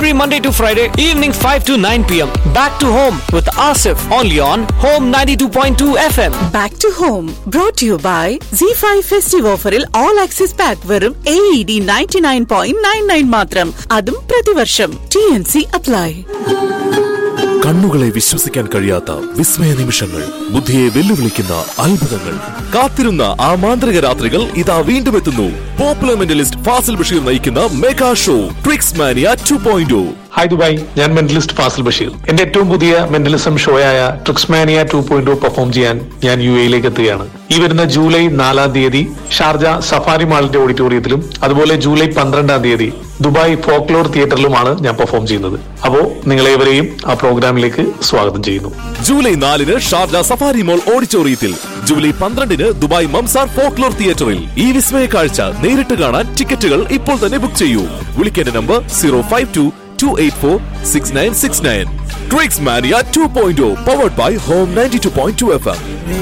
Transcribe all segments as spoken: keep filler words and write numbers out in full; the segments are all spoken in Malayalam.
every Monday to Friday, evening five to nine p.m. Back to Home with Asif, only on Home ninety-two point two F M. Back to Home, brought to you by Z five Festive Offeril All Access Pack വെറും A E D ninety-nine point nine nine മാത്രം. അതും പ്രതിവർഷം. T N C apply. കണ്ണുകളെ വിശ്വസിക്കാൻ കഴിയാത്ത വിസ്മയ നിമിഷങ്ങൾ, ബുദ്ധിയെ വെല്ലുവിളിക്കുന്ന അത്ഭുതങ്ങൾ, കാത്തിരുന്ന ആ മാന്ത്രിക രാത്രികൾ ഇതാ വീണ്ടും എത്തുന്നു. പോപ്പുലർ മെന്റലിസ്റ്റ് ഫാസിൽ ബഷീർ നയിക്കുന്ന mega show tricks മാനിയ two point oh. Hi Dubai, ഞാൻ മെന്റലിസ്റ്റ് ഫാസിൽ ബഷീർ. എന്റെ ഏറ്റവും പുതിയ mentalism ഷോയായ tricks മാനിയ two point oh perform ചെയ്യാൻ ഞാൻ യു എയിലേക്ക് എത്തുകയാണ്. ഈ വരുന്ന ജൂലൈ നാലാം തീയതി ഷാർജ സഫാരി മാളിന്റെ ഓഡിറ്റോറിയത്തിലും അതുപോലെ ജൂലൈ പന്ത്രണ്ടാം തീയതി ദുബായ് ഫോക്ലോർ തിയേറ്ററിലുമാണ് ഞാൻ പെർഫോം ചെയ്യുന്നത്. അപ്പോ നിങ്ങളേവരെയും ആ പ്രോഗ്രാമിലേക്ക് സ്വാഗതം ചെയ്യുന്നു. ജൂലൈ നാലിന് ഷാർജ സഫാരി മോൾ ഓഡിറ്റോറിയത്തിൽ, ജൂലൈ പന്ത്രണ്ടിന് ദുബായ് മംസാർ ഫോക്ലോർ തിയേറ്ററിൽ. ഈ വിസ്മയ കാഴ്ച നേരിട്ട് കാണാൻ ടിക്കറ്റുകൾ ഇപ്പോൾ തന്നെ ബുക്ക് ചെയ്യൂ. വിളിക്കേണ്ട number zero five to two eight four six nine six nine. Tricks Mania two point oh, powered by Home ninety-two point two F M.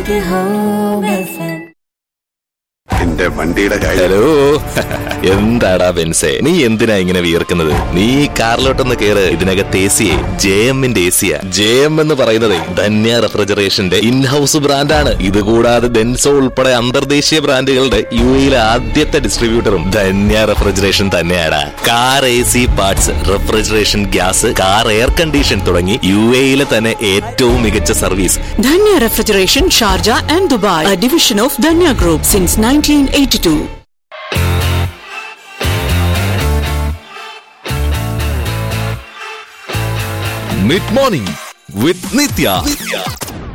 എന്റെ വണ്ടിയുടെ ഹലോ, എന്താടാ ബെൻസേ, നീ എന്തിനാ ഇങ്ങനെ വിയർക്കുന്നത്? നീ കാറിലോട്ടൊന്ന് കേറ്. ഇതിനകത്ത് എ സിയെ ജെ എമ്മിന്റെ എ സിയാ. ജെ എം എന്ന് പറയുന്നത് ധന്യ റെഫ്രിജറേഷന്റെ ഇൻഹൌസ് ബ്രാൻഡാണ്. ഇതുകൂടാതെ ഡെൻസോ ഉൾപ്പെടെ അന്തർദേശീയ ബ്രാൻഡുകളുടെ യു എയിലെ ആദ്യത്തെ ഡിസ്ട്രിബ്യൂട്ടറും Dhanya refrigeration തന്നെയാടാ. Car A C parts, refrigeration gas, car air condition തുടങ്ങി യു എയിലെ തന്നെ ഏറ്റവും മികച്ച service. Dhanya refrigeration Sharjah and Dubai, a division of Dhanya Group since nineteen eighty-two. Mid morning with Nitya.